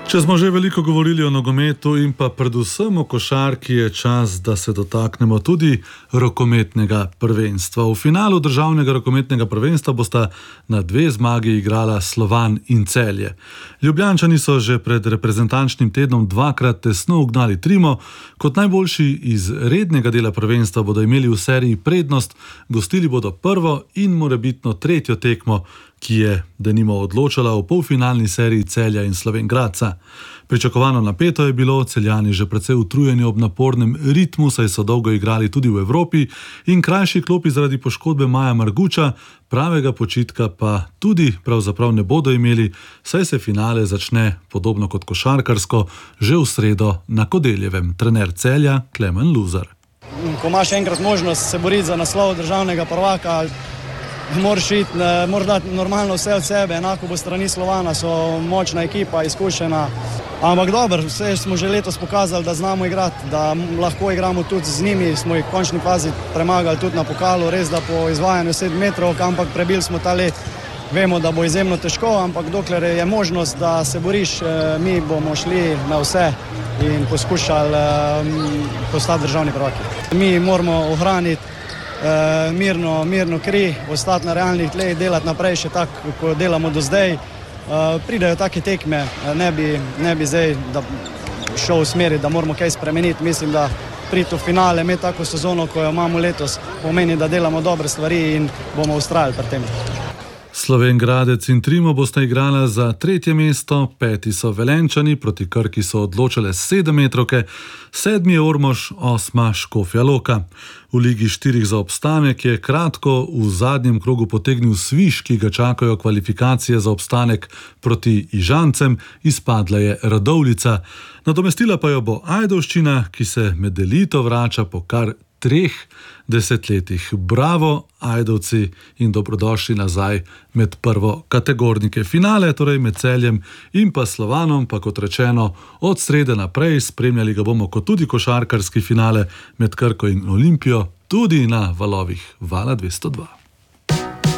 Če smo že veliko govorili o nogometu in pa predvsem o košarki, je čas, da se dotaknemo tudi rokometnega prvenstva. V finalu državnega rokometnega prvenstva bosta na 2 zmagi igrala Slovan in Celje. Ljubljančani so že pred reprezentančnim tednom 2-krat tesno ugnali Trimo. Kot najboljši iz rednega dela prvenstva bodo imeli v seriji prednost, gostili bodo prvo in morebitno tretjo tekmo, ki je denimo odločala v polfinalni seriji Celja in Slovenj Gradca. Pričakovano napeto je bilo, Celjani že precej utrujeni ob napornem ritmu, saj so dolgo igrali tudi v Evropi in krajši klopi zaradi poškodbe Maja Marguča, pravega počitka pa tudi pravzaprav ne bodo imeli, saj se finale začne podobno kot košarkarsko že v sredo na Kodeljevem. Trener Celja Klemen Luzar. Ko imaš enkrat možnost se boriti za naslov državnega prvaka, moraš dati normalno vse od sebe, enako bo strani Slovana, so močna ekipa, izkušena. Ampak dobro, vse smo že letos pokazali, da znamo igrati, da lahko igramo tudi z njimi, smo jih v končni fazi premagali tudi na pokalu, res da po izvajanju 7 metrov, ampak prebili smo ta let. Vemo, da bo izjemno težko, ampak dokler je možnost, da se boriš, mi bomo šli na vse in poskušali postati državni prvaki. Mi moramo ohraniti mirno kri, ostati na realnih tleh, delati naprej še tako, kot delamo do zdaj. Pridejo take tekme, ne bi zdaj šel v smeri, da moramo kaj spremeniti. Mislim, da priti v finale, imeti tako sezono, ko jo imamo letos, pomeni, da delamo dobre stvari in bomo vztrajali pri tem. Slovenj Gradec in Trimo bosta igrala za 3. mesto, 5. so Velenjčani, proti Krki so odločale 7-metrovke, 7. je Ormož, 8. Škofja Loka. V Ligi 4 za obstanek je kratko v zadnjem krogu potegnil sviš, ki ga čakajo kvalifikacije za obstanek proti Ižancem, izpadla je Radovljica. Nadomestila pa jo bo Ajdovščina, ki se med elito vrača po kar 3 desetletjih. Bravo, Ajdovci, in dobrodošli nazaj med prvokategornike. Finale, torej med Celjem in pa Slovanom, pa kot rečeno, od srede naprej, spremljali ga bomo kot tudi košarkarski finale med Krko in Olimpijo, tudi na valovih Vala 202.